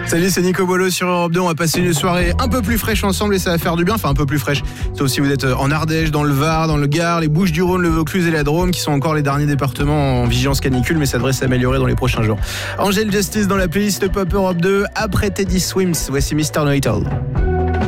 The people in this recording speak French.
Salut, c'est Nico Bolo sur Europe 2. On va passer une soirée un peu plus fraîche ensemble et ça va faire du bien. Enfin, un peu plus fraîche. Sauf si vous êtes en Ardèche, dans le Var, dans le Gard, les Bouches-du-Rhône, le Vaucluse et la Drôme, qui sont encore les derniers départements en vigilance canicule, mais ça devrait s'améliorer dans les prochains jours. Angel Justice dans la playlist Pop Europe 2. Après Teddy Swims, voici Mr. Know-It-All.